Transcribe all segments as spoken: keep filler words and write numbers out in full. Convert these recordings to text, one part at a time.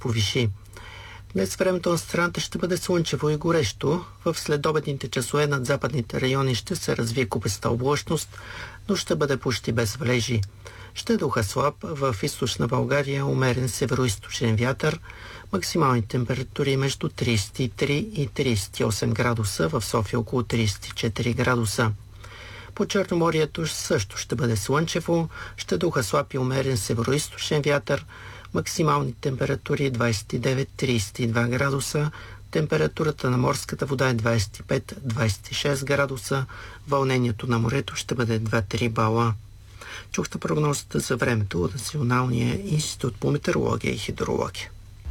повиши. Днес времето на страната ще бъде слънчево и горещо. В следобедните часове над западните райони ще се развие купеста облачност, но ще бъде почти без валежи. Ще духа слаб, в източна България умерен североизточен вятър, максимални температури между тридесет и три и тридесет и осем градуса, в София около тридесет и четири градуса. По Черноморието също ще бъде слънчево, ще духа слаб и умерен североизточен вятър, максимални температури двадесет и девет до тридесет и два градуса, температурата на морската вода е двадесет и пет до двадесет и шест градуса, вълнението на морето ще бъде два до три бала. Чухте прогнозата за времето от Националния институт по метеорология и хидрология.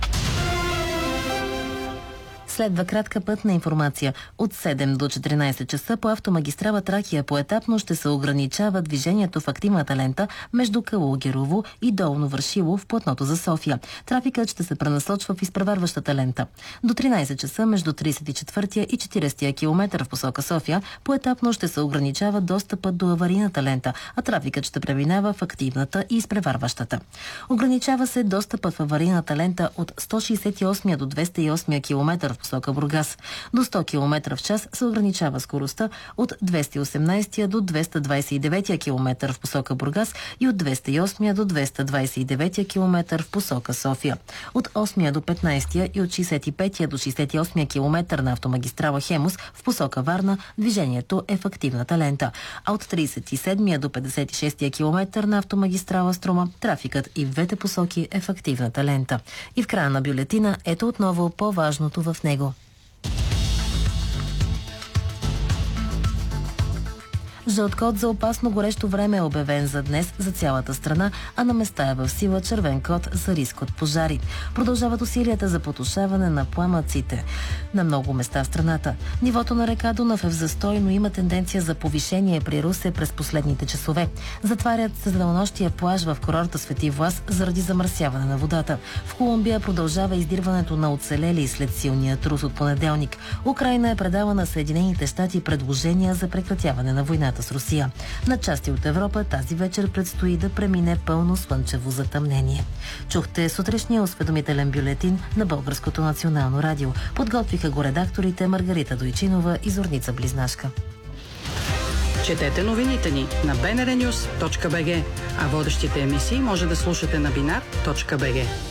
Следва кратка пътна информация. От седем до четиринадесет часа по автомагистрала Тракия поетапно ще се ограничава движението в активната лента между Калугерово и Долно Вършило в платното за София. Трафикът ще се пренасочва в изпреварващата лента. До тринадесет часа между тридесет и четвъртия и четиридесетия километър в посока София поетапно ще се ограничава достъпът до аварийната лента, а трафикът ще преминава в активната и изпреварващата. Ограничава се достъпът в аварийната лента от сто шестдесет и осми до двеста и осми километър в посока Бургас. До сто километра в час се ограничава скоростта от двеста и осемнадесети до двеста двадесет и девети километър в посока Бургас и от двеста и осми до двеста двадесет и девети километър в посока София. От осми до петнадесети и от шестдесет и пети до шестдесет и осми километър на автомагистрала Хемус в посока Варна движението е в активната лента, а от тридесет и седми до петдесет и шести километър на автомагистрала Струма трафикът и в двете посоки е в активната лента. И в края на бюлетина ето отново по-важното в него. Жълт код за опасно горещо време е обявен за днес за цялата страна, а на места е в сила червен код за риск от пожари. Продължават усилията за потушаване на пламъците на много места в страната. Нивото на река Дунав е в застой, но има тенденция за повишение при Русе през последните часове. Затварят се за денонощия плаж в курорта Свети Влас заради замърсяване на водата. В Колумбия продължава издирването на оцелели след силния трус от понеделник. Украйна е предала на Съединените щати предложения за прекратяване на войната с Русия. На части от Европа тази вечер предстои да премине пълно слънчево затъмнение. Чухте сутрешния осведомителен бюлетин на Българското национално радио. Подготвиха го редакторите Маргарита Дойчинова и Зорница Близнашка. Четете новините ни на би ен ар нюс точка би джи, а водещите емисии може да слушате на бинар точка би джи.